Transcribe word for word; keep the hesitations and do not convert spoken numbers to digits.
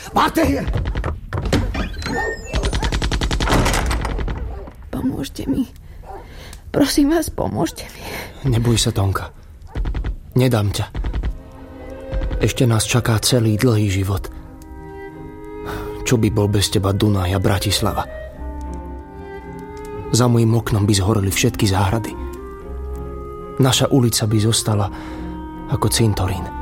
Matej! Pomôžte mi. Prosím vás, pomôžte mi. Neboj sa, Tonka. Nedám ťa. Ešte nás čaká celý dlhý život. Čo by bol bez teba Dunaj a Bratislava? Za mojím oknom by zhoreli všetky záhrady. Naša ulica by zostala ako cintorín.